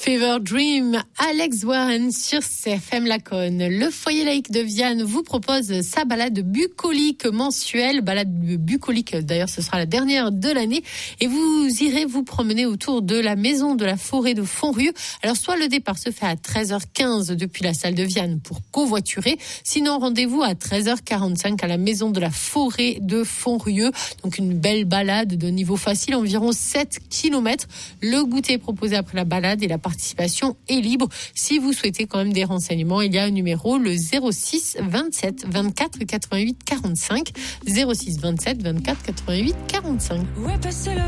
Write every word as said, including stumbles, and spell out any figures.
Fever Dream, Alex Warren sur C F M Laconne. Le foyer laïque de Viane vous propose sa balade bucolique mensuelle. Balade bucolique, d'ailleurs, ce sera la dernière de l'année. Et vous irez vous promener autour de la maison de la forêt de Fontrieux. Alors, soit le départ se fait à treize heures quinze depuis la salle de Viane pour covoiturer. Sinon, rendez-vous à treize heures quarante-cinq à la maison de la forêt de Fontrieux. Donc, une belle balade de niveau facile, environ sept kilomètres. Le goûter est proposé après la balade et la participation est libre. Si vous souhaitez quand même des renseignements, il y a un numéro, le zéro six vingt-sept vingt-quatre quatre-vingt-huit quarante-cinq. zéro six vingt-sept vingt-quatre quatre-vingt-huit quarante-cinq.